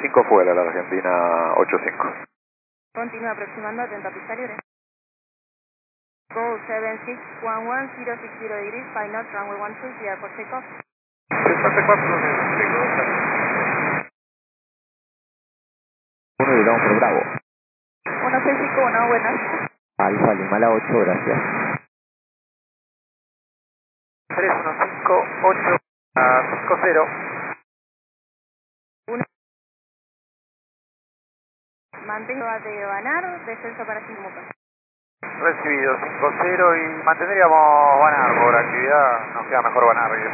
5 fuera la Argentina 85. Continúa aproximando, atento a pista libre. Go 7611, 060 degrees, 5 knots, runway 12, clear for takeoff. 54, 1 y vamos por Bravo. 1651, buenas. Alfa Lima la 8, gracias. 3158 a 50. Mantengo de Banar, descenso para Simuca. Recibido 50 y mantendríamos Banar por actividad, nos queda mejor Banar.